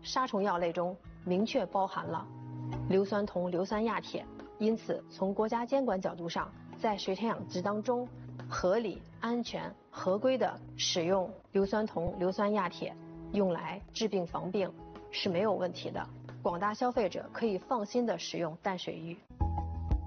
杀虫药类中明确包含了硫酸铜、硫酸亚铁，因此从国家监管角度上，在水产养殖当中合理、安全、合规的使用硫酸铜、硫酸亚铁用来治病防病是没有问题的。广大消费者可以放心的使用淡水鱼。